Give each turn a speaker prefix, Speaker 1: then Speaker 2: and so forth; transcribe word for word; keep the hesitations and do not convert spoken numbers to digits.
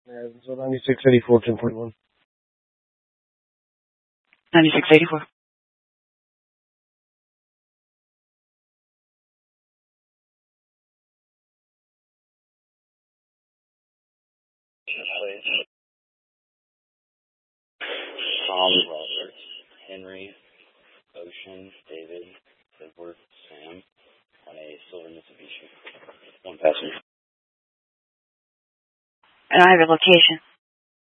Speaker 1: Yeah, so ninety-six eighty-four, ten forty-one.
Speaker 2: ninety-six eighty-four.
Speaker 3: Tom, Robert, Henry, Ocean, David, Edward, Sam, on a silver Mitsubishi. One passenger.
Speaker 2: And I have a location.